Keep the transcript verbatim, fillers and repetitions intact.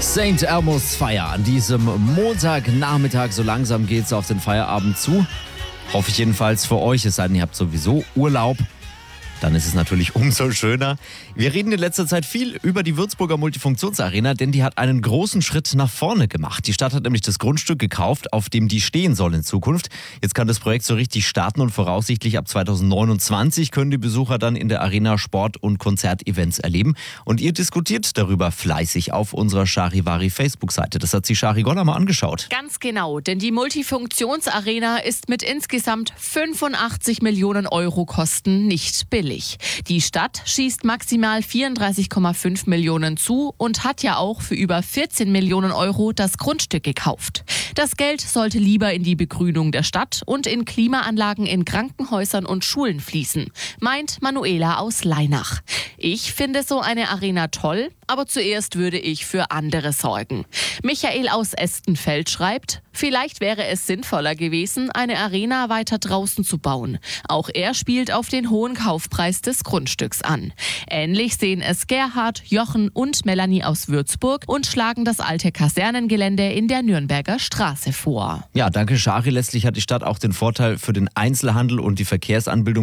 Sankt Elmo's Fire an diesem Montagnachmittag. So langsam geht's auf den Feierabend zu. Hoffe ich jedenfalls für euch, es sei denn, ihr habt sowieso Urlaub. Dann ist es natürlich umso schöner. Wir reden in letzter Zeit viel über die Würzburger Multifunktionsarena, denn die hat einen großen Schritt nach vorne gemacht. Die Stadt hat nämlich das Grundstück gekauft, auf dem die stehen soll in Zukunft. Jetzt kann das Projekt so richtig starten und voraussichtlich ab zweitausendneunundzwanzig können die Besucher dann in der Arena Sport- und Konzertevents erleben. Und ihr diskutiert darüber fleißig auf unserer Charivari Facebook-Seite. Das hat sich Shari Gonner mal angeschaut. Ganz genau, denn die Multifunktionsarena ist mit insgesamt fünfundachtzig Millionen Euro Kosten nicht billig. Die Stadt schießt maximal vierunddreißig Komma fünf Millionen zu und hat ja auch für über vierzehn Millionen Euro das Grundstück gekauft. Das Geld sollte lieber in die Begrünung der Stadt und in Klimaanlagen in Krankenhäusern und Schulen fließen, meint Manuela aus Leinach. Ich finde so eine Arena toll, aber zuerst würde ich für andere sorgen. Michael aus Estenfeld schreibt, vielleicht wäre es sinnvoller gewesen, eine Arena weiter draußen zu bauen. Auch er spielt auf den hohen Kaufpreis des Grundstücks an. Ähnlich sehen es Gerhard, Jochen und Melanie aus Würzburg und schlagen das alte Kasernengelände in der Nürnberger Straße vor. Ja, danke Shari. Letztlich hat die Stadt auch den Vorteil für den Einzelhandel und die Verkehrsanbindung